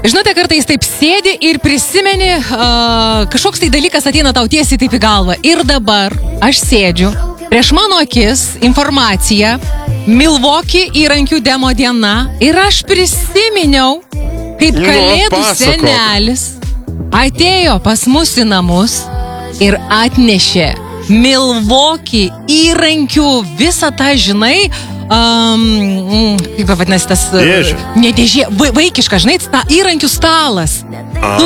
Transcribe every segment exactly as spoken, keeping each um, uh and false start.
Žinote, kartais taip sėdi ir prisimeni, uh, kažkoks tai dalykas ateina tau tiesiai taip į galvą. Ir dabar aš sėdžiu, prieš mano akis informacija, Milwaukee įrankių demo diena ir aš prisiminiau, kaip kalėdų senelis atėjo pas mus į namus ir atnešė Milwaukee įrankių visą tą, žinai, Um, kaip vadinasi tas... Dėžė. Ne dėžė, va, vaikiška, žinai, sta, įrankių stalas. Su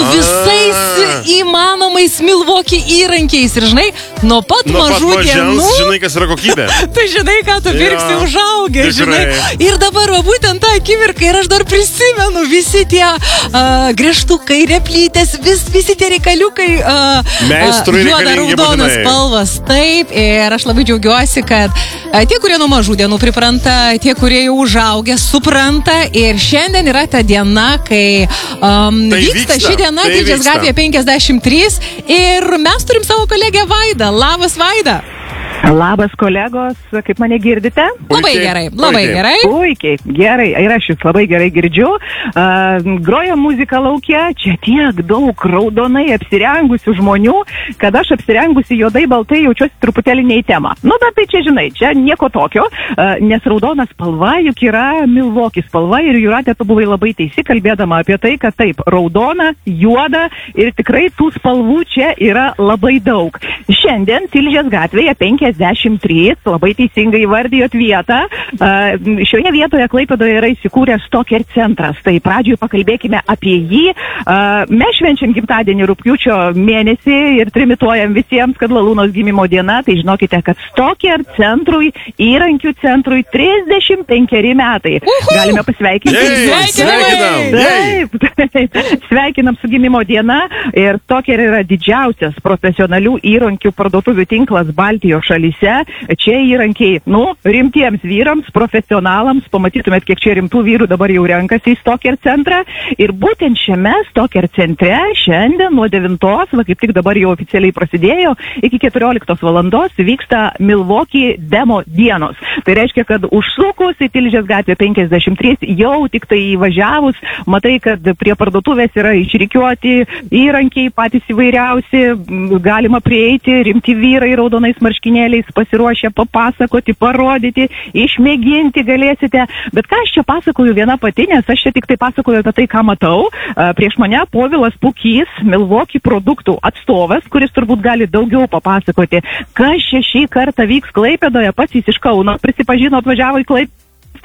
visais įmanomais Milwaukee įrankiais. Ir žinai, nuo pat nuo mažų pat dienų... mažens, žinai, kas yra kokybė. Tu žinai, ką tu pirksi Ja, užaugę, žinai. tikrai. Ir dabar, va, būtent tą akimirką, ir aš dar prisimenu visi tie uh, griežtukai, replytės, vis, visi tie reikaliukai, uh, Meistrui uh, juoda reikalingi raudonas būtinai. spalvas. Taip, ir aš labai džiaugiuosi, kad uh, tie, kurie nuo mažų dienų pripranta, tie, kurie jau užaugę, supranta. Ir šiandien yra ta diena, kai um, Tai vyksta, vyksta, ši diena tai Tilžės vyksta. gatvėje penkiasdešimt trys. Ir mes turim savo kolegę Vaidą. Labas, Vaida. Labas, kolegos, kaip mane girdite? Labai Puikiai, gerai, labai puikiai. gerai. Puikiai, gerai, ir aš jūs labai gerai girdžiu. Uh, groja muzika laukia, čia tiek daug raudonai apsirengusių žmonių, kad aš apsirengusi juodai baltai jaučiuosi truputėlį ne į temą. Nu, bet tai čia, žinai, čia nieko tokio, uh, nes raudonas spalva juk yra Milwaukee spalva ir Jūratė, tu buvai labai teisi, kalbėdama apie tai, kad taip, raudona, juoda ir tikrai tų spalvų čia yra labai daug. Šiandien Tilžės gatvėje penkiasdešimt trys, labai teisingai įvardijot vietą. Uh, šioje vietoje Klaipėdoje yra įsikūręs Stoker centras. Tai pradžioje pakalbėkime apie jį. Uh, mes švenčiam gimtadienį rugpjūčio mėnesį ir trimituojam visiems, kad Lalūnos gimimo diena. Tai žinokite, kad Stoker centrui, įrankių centrui trisdešimt penkeri metai. Uhu! Galime pasveikinti. Jei, sveikinam, jei. Taip, taip. Sveikinam su gimimo diena. Ir Stoker yra didžiausias profesionalių įrankių parduotuvių tinklas Baltijos šalyse. Čia įrankiai, nu, rimtiems vyrams, profesionalams, pamatytumėt, kiek čia rimtų vyrų dabar jau renkasi į Stoker centrą. Ir būtent šiame Stoker centre šiandien nuo devintos, va kaip tik dabar jau oficialiai prasidėjo, iki keturioliktos valandos vyksta Milwaukee demo dienos. Tai reiškia, kad užsukus į Tilžės gatvę penkiasdešimt trys, jau tik tai įvažiavus, matai, kad prie parduotuvės yra išrikiuoti įrankiai patys įvairiausi, galima prieiti, rimti vyrai raudonais marškinėliais pasiruošę papasakoti, parodyti, išmėginti galėsite. Bet ką aš čia pasakoju viena pati, nes aš čia tik tai pasakoju apie tai, ką matau. Prieš mane Povilas Pukys, Milwaukee produktų atstovas, kuris turbūt gali daugiau papasakoti, kas čia šį kartą vyks Klaipėdoje, pats jis iš Kauno prisipažino, atvažiavo į Klaipėdą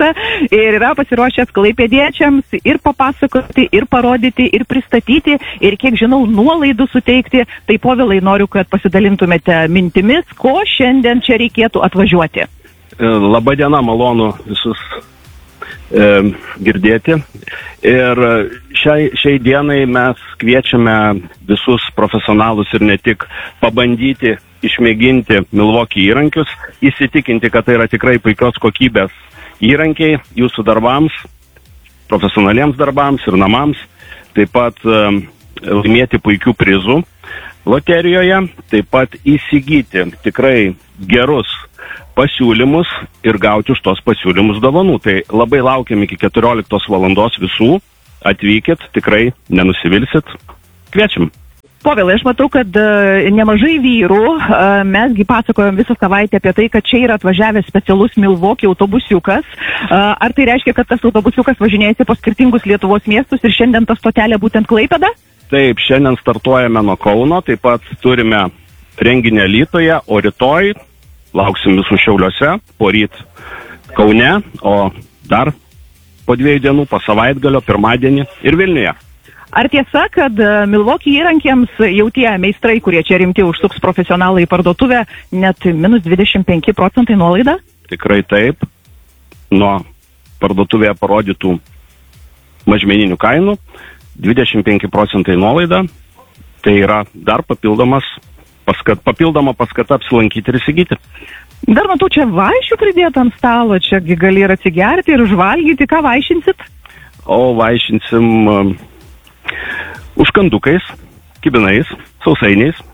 ir yra pasiruošęs klaipėdiečiams ir papasakoti, ir parodyti, ir pristatyti, ir kiek žinau, nuolaidų suteikti. Tai Povilai, noriu, kad pasidalintumėte mintimis, ko šiandien čia reikėtų atvažiuoti. Labadiena, malonu visus e, girdėti. Ir šiai, šiai dienai mes kviečiame visus profesionalus ir ne tik pabandyti išmėginti Milwaukee įrankius, įsitikinti, kad tai yra tikrai puikios kokybės įrankiai jūsų darbams, profesionaliems darbams ir namams, taip pat um, laimėti puikių prizų loterijoje, taip pat įsigyti tikrai gerus pasiūlymus ir gauti už tos pasiūlymus dovanų. Tai labai laukiam iki keturioliktos valandos visų, atvykit, tikrai nenusivilsit, kviečiam. Povilai, aš matau, kad uh, nemažai vyrų, uh, mesgi pasakojom visą savaitę apie tai, kad čia yra atvažiavęs specialus Milwaukee autobusiukas. Uh, ar tai reiškia, kad tas autobusiukas važinėjasi po skirtingus Lietuvos miestus ir šiandien ta stotelė būtent Klaipėda? Taip, šiandien startuojame nuo Kauno, taip pat turime renginį Alytuje, o rytoj lauksim visų Šiauliuose, poryt Kaune, o dar po dviejų dienų, po savaitgalio, pirmadienį ir Vilniuje. Ar tiesa, kad Milwaukee įrankiams jau tie meistrai, kurie čia rimti užsuks profesionalai į parduotuvę, net minus dvidešimt penki procentai nuolaida? Tikrai taip. Nuo parduotuvėje parodytų mažmeninių kainų dvidešimt penki procentai nuolaida. Tai yra dar papildomas paskat, papildoma paskata apsilankyti ir įsigyti. Dar matau, čia vaišių pridėta ant stalo, čia gali ir atsigerti, ir užvalgyti. Ką vaišinsit? O vaišinsim... užkandukais, kibinais, sausainiais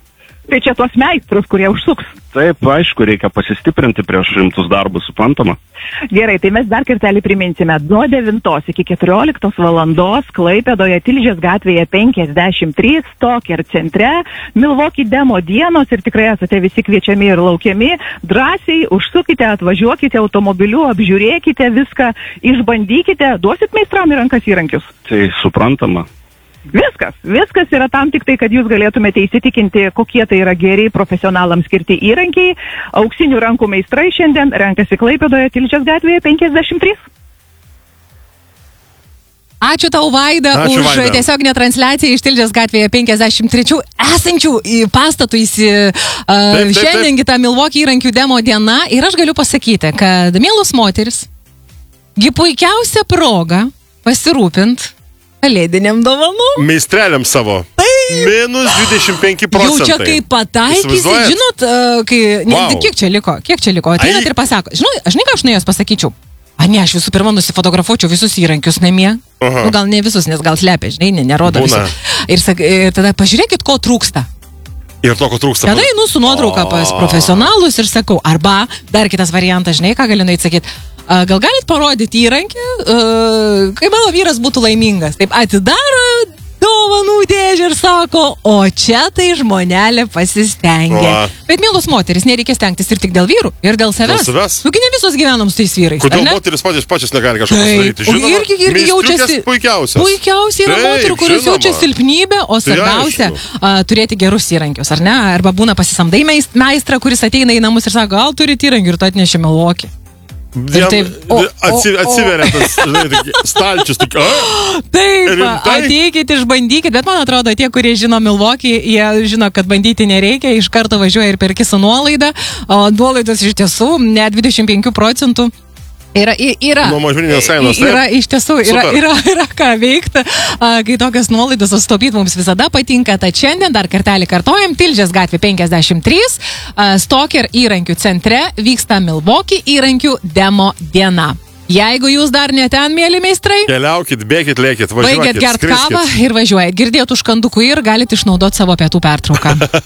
Tai čia tuos meistrus, kurie užsuks. Taip, aišku, reikia pasistiprinti prieš rimtus darbus, suprantama. Gerai, tai mes dar kartelį priminsime. Nuo devintos iki keturioliktos valandos Klaipėdoje Tilžės gatvėje penkiasdešimt trys, Stoker centre, Milwaukee demo dienos ir tikrai esate visi kviečiami ir laukiami. Drąsiai užsukite, atvažiuokite automobiliu, apžiūrėkite viską, išbandykite, duosit meistram į rankas įrankius. Tai suprantama. Viskas, viskas yra tam tik tai, kad jūs galėtumėte įsitikinti, kokie tai yra geri profesionalams skirti įrankiai. Auksinių rankų meistrai šiandien renkasi Klaipėdoje Tilžės gatvėje penkiasdešimt trys. Ačiū tau, Vaida, Ačiū, už Vaida. tiesioginę transliaciją iš Tilžės gatvėje penkiasdešimt trys esančių į pastatų įsi. Uh, taip, šiandien kita Milwaukee įrankių demo diena ir aš galiu pasakyti, kad mielos moteris, gi puikiausia proga pasirūpint kalėdiniam dovanom. Meistreliam savo. Minus dvidešimt penki procentai. Jau čia kaip pataikysi, Įsivaizduojat? žinot, uh, kai, ne, Vau. kiek čia liko, kiek čia liko, ateinat Ai. ir pasako, žinai, aš ne ką aš nuėjęs pasakyčiau, a ne, aš visų pirma nusifotografuočiau visus įrankius namie, Aha. nu, gal ne visus, nes gal slepia, žinai, ne, nerodo Būna. visų. Ir, sak, ir tada pažiūrėkit, ko trūksta. Ir to, ko trūksta. Tada einu su nuotrauka pas profesionalus ir sakau, arba dar kitas variantas, žinai, ką galiu nueiti sakyti, gal galit parodyti įrankį, uh, kai mano vyras būtų laimingas. Taip atidaro dovanų dėžę ir sako, o čia tai žmonelė pasistengė. Va. Bet, mielos moteris, nereikia stengtis ir tik dėl vyrų, ir dėl savęs. Dėl savęs. Nugi ne visos gyvenam su tais vyrais. Kodėl ar ne? moteris pačios pačios negali kažko Taip, pasidaryti? o irgi, irgi meistriukės jaučiasi puikiausias. Puikiausiai yra Taip, moterų, kurios žinoma. jaučia silpnybę, o Tai svarbiausia aišku. a, turėti gerus įrankius, ar ne? Arba būna pasisamdai meis- meistrą, kuris ateina į namus ir sako, gal turite įrankių ir tu atneši Milwaukee. Jam taip, o, atsi, o, o. atsiveria tas žinai, tik stalčius. Tik, a, Taip, Rimtai? ateikit, išbandykit, bet man atrodo, tie, kurie žino Milwaukee, jie žino, kad bandyti nereikia, iš karto važiuoja ir perki su nuolaida, o nuolaidos iš tiesų net dvidešimt penkių procentų. Yra, y- yra, Nuo mažmeninės kainos, taip? yra, iš tiesų, yra, Super. yra, yra ką veikti, a, kai tokias nuolaidas sutaupyti mums visada patinka. Tad šiandien dar kartelį kartojam, Tilžės gatvė penkiasdešimt trys, a, Stoker įrankių centre vyksta Milwaukee įrankių demo diena. Jeigu jūs dar ne ten, mėly meistrai, keliaukit, bėkit, lėkit, važiuokit. baigėt gert skriskit. kavą ir važiuojat. Girdėjot užkandukų ir galite išnaudoti savo pietų pertrauką.